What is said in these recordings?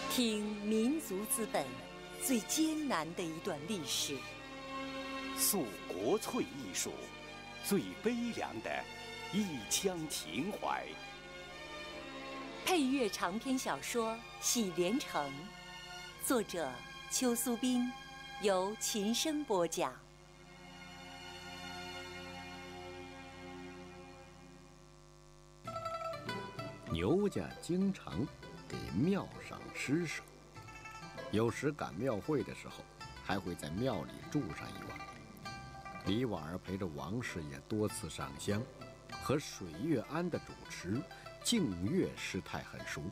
听民族资本最艰难的一段历史， 诉国粹艺术最悲凉的一腔情怀。 配乐长篇小说《喜连城》，作者邱苏斌，由琴声播讲。 牛家经常给庙上施舍，有时赶庙会的时候，还会在庙里住上一晚。李婉儿陪着王师爷多次上香，和水月庵的主持净月师太很熟。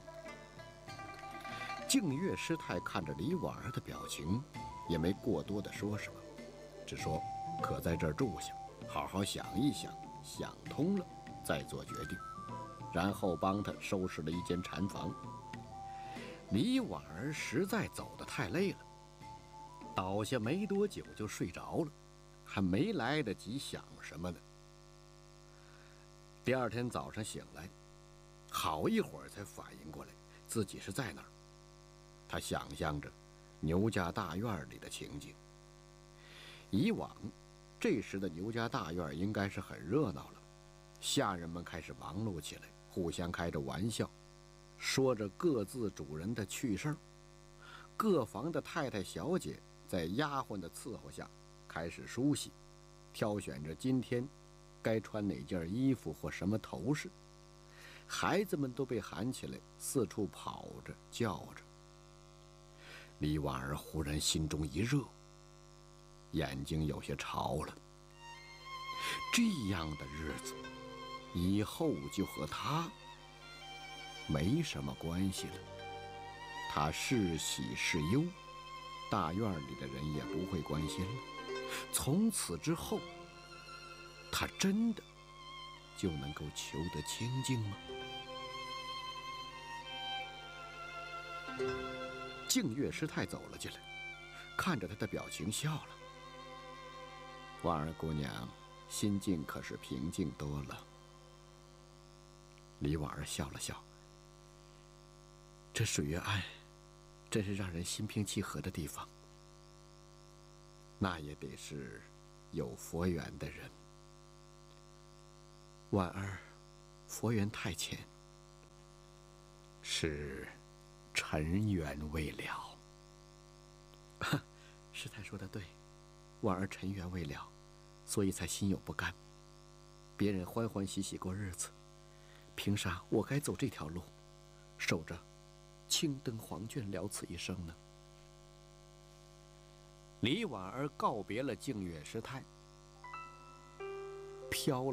净月师太看着李婉儿的表情，也没过多的说什么，只说可在这儿住下，好好想一想，想通了再做决定。然后帮他收拾了一间禅房。李婉儿实在走得太累了，倒下没多久就睡着了，还没来得及想什么呢。第二天早上醒来，好一会儿才反应过来自己是在哪儿。他想象着牛家大院里的情景。以往这时的牛家大院应该是很热闹了，下人们开始忙碌起来，互相开着玩笑，说着各自主人的趣事儿。各房的太太小姐在丫鬟的伺候下开始梳洗，挑选着今天该穿哪件衣服或什么头饰。孩子们都被喊起来，四处跑着叫着。李婉儿忽然心中一热，眼睛有些潮了。这样的日子以后就和他没什么关系了。他是喜是忧，大院里的人也不会关心了。从此之后，他真的就能够求得清净吗？净月师太走了进来，看着他的表情笑了。婉儿姑娘心境可是平静多了。李婉儿笑了笑，这水月庵真是让人心平气和的地方，那也得是有佛缘的人。婉儿佛缘太浅，是尘缘未了。师太说的对，婉儿尘缘未了，所以才心有不甘。别人欢欢喜喜过日子，凭啥我该走这条路，守着青灯黄卷了此一生呢？李婉儿告别了净月师太，飘